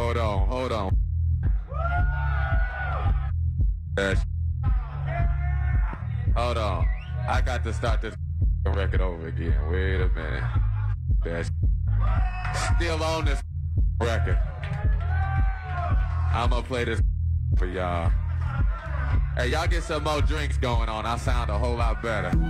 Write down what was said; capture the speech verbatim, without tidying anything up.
hold on, hold on. That hold on. I got to start this record over again. Wait a minute. That's still on this record. I'm gonna play this for y'all. Hey, y'all get some more drinks going on. I sound a whole lot better.